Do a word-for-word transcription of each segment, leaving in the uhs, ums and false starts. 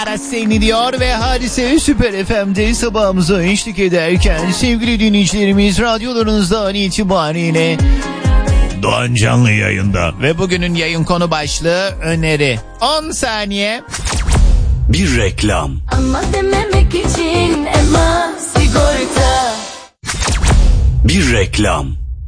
Seni diyor ve Hadise Süper F M'de sabahımıza eşlik ederken sevgili dinleyicilerimiz radyolarınızdan itibariyle Doğan canlı yayında ve bugünün yayın konu başlığı öneri. on saniye. Bir reklam. Ama dememek için Ema sigorta. Bir reklam.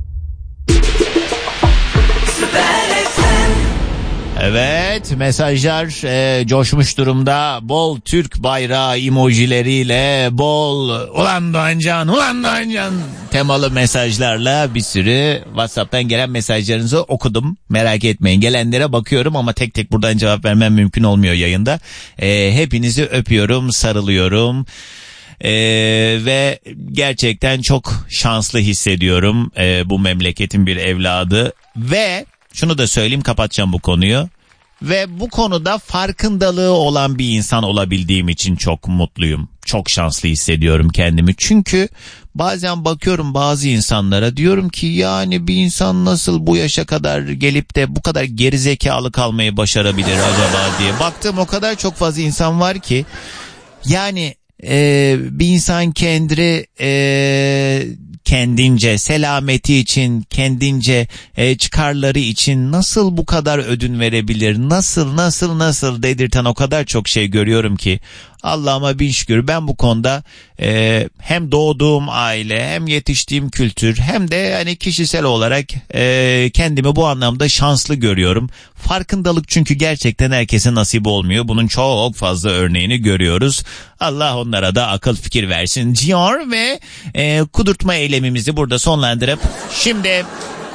Evet, mesajlar e, coşmuş durumda. Bol Türk bayrağı emojileriyle, bol ulan Doğancan, ulan Doğancan temalı mesajlarla bir sürü WhatsApp'tan gelen mesajlarınızı okudum. Merak etmeyin, gelenlere bakıyorum ama tek tek buradan cevap vermem mümkün olmuyor yayında. E, hepinizi öpüyorum, sarılıyorum. Ee, ve gerçekten çok şanslı hissediyorum ee, bu memleketin bir evladı ve şunu da söyleyeyim, kapatacağım bu konuyu ve bu konuda farkındalığı olan bir insan olabildiğim için çok mutluyum, çok şanslı hissediyorum kendimi. Çünkü bazen bakıyorum bazı insanlara, diyorum ki yani bir insan nasıl bu yaşa kadar gelip de bu kadar gerizekalı kalmayı başarabilir acaba diye. Baktığım o kadar çok fazla insan var ki yani Ee, bir insan kendini e, kendince selameti için, kendince e, çıkarları için nasıl bu kadar ödün verebilir, nasıl nasıl nasıl dedirten o kadar çok şey görüyorum ki Allah'ıma bin şükür ben bu konuda e, hem doğduğum aile, hem yetiştiğim kültür, hem de hani kişisel olarak e, kendimi bu anlamda şanslı görüyorum. Farkındalık çünkü gerçekten herkese nasip olmuyor. Bunun çok fazla örneğini görüyoruz. Allah onlara da akıl fikir versin diyor ve e, kudurtma eylemimizi burada sonlandırıp şimdi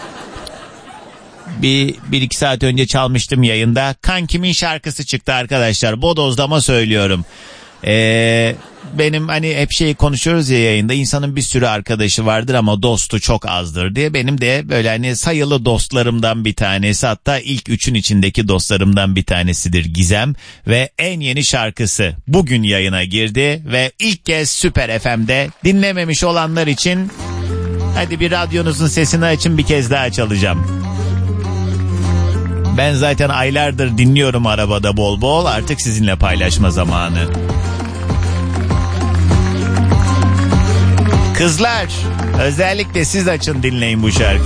bir, bir iki saat önce çalmıştım yayında. Kankimin şarkısı çıktı arkadaşlar. Bodozlama söylüyorum. Ee, benim hani hep şey konuşuyoruz ya yayında, insanın bir sürü arkadaşı vardır ama dostu çok azdır diye. Benim de böyle hani sayılı dostlarımdan bir tanesi, hatta ilk üçün içindeki dostlarımdan bir tanesidir Gizem ve en yeni şarkısı bugün yayına girdi ve ilk kez Süper F M'de. Dinlememiş olanlar için hadi bir radyonuzun sesini açın, bir kez daha çalacağım. Ben zaten aylardır dinliyorum arabada bol bol, artık sizinle paylaşma zamanı. Kızlar, özellikle siz açın, dinleyin bu şarkıyı.